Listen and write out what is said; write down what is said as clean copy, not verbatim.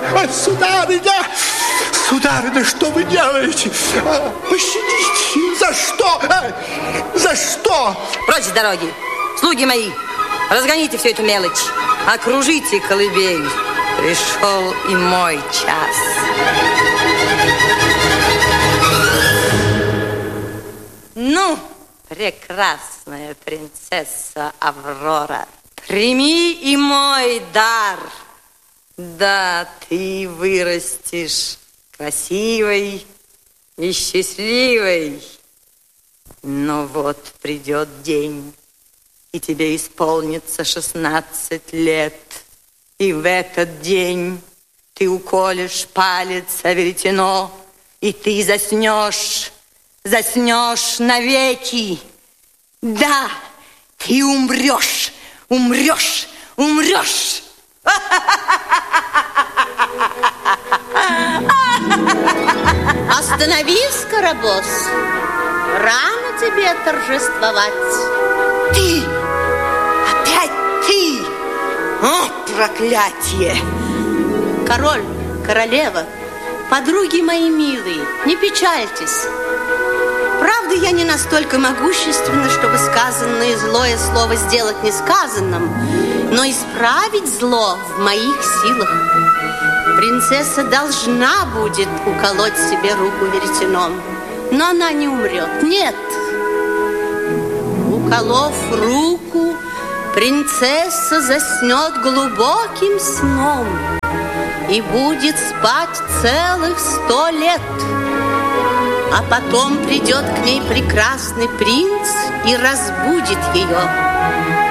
Сударыня! Сударыня, что вы делаете? Пощадите! За что? За что? Прочь с дороги! Слуги мои, разгоните всю эту мелочь. Окружите колыбель. Пришел и мой час. Ну, прекрасная принцесса Аврора, прими и мой дар. Да, ты вырастешь красивой и счастливой. Но вот придет день, и тебе исполнится 16 лет. И в этот день ты уколешь палец о веретено, и ты заснешь навеки. Да, ты умрешь. Остановись, Карабос. Рано тебе торжествовать. Ты! Опять ты! О, проклятие! Король, королева, подруги мои милые, не печальтесь. Правда, я не настолько могущественна, чтобы сказанное злое слово сделать несказанным, но исправить зло в моих силах. Принцесса должна будет уколоть себе руку веретеном, но она не умрет. Нет. Уколов руку, принцесса заснет глубоким сном и будет спать целых 100 лет. А потом придет к ней прекрасный принц и разбудит ее.